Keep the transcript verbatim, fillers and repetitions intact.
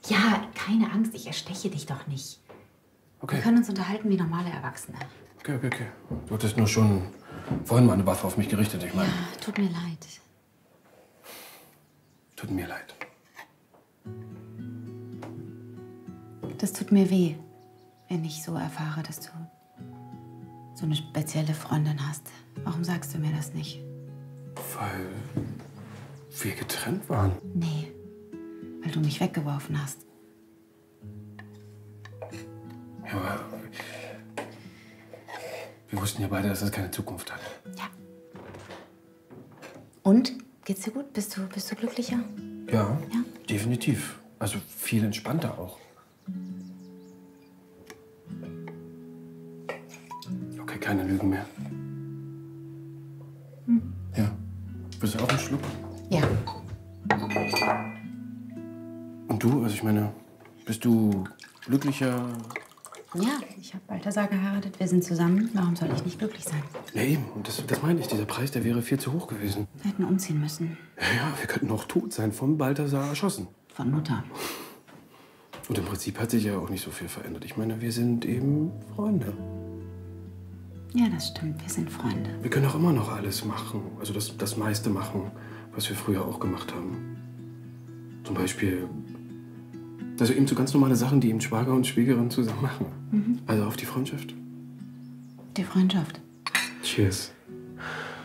Ja, keine Angst, ich ersteche dich doch nicht. Okay. Wir können uns unterhalten wie normale Erwachsene. Okay, okay, okay. Du hattest nur schon vorhin mal eine Waffe auf mich gerichtet, ich meine. Ja, tut mir leid. Tut mir leid. Das tut mir weh, wenn ich so erfahre, dass du so eine spezielle Freundin hast. Warum sagst du mir das nicht? Weil wir getrennt waren. Nee, weil du mich weggeworfen hast. Ja, aber wir wussten ja beide, dass das keine Zukunft hat. Ja. Und? Geht's dir gut? Bist du, bist du glücklicher? Ja, Ja? definitiv. Also viel entspannter auch. Okay, keine Lügen mehr. Hm. Ja. Willst du auch einen Schluck? Ja. Und du? Also ich meine, bist du glücklicher? Ja, ich habe Balthasar geheiratet, wir sind zusammen. Warum soll ich nicht glücklich sein? Ja, eben. Und das, das meine ich. Dieser Preis, der wäre viel zu hoch gewesen. Wir hätten umziehen müssen. Ja, ja, wir könnten auch tot sein, von Balthasar erschossen. Von Mutter. Und im Prinzip hat sich ja auch nicht so viel verändert. Ich meine, wir sind eben Freunde. Ja, das stimmt. Wir sind Freunde. Wir können auch immer noch alles machen. Also das, das meiste machen, was wir früher auch gemacht haben. Zum Beispiel, also eben so ganz normale Sachen, die eben Schwager und Schwägerin zusammen machen. Mhm. Also auf die Freundschaft. Die Freundschaft. Cheers.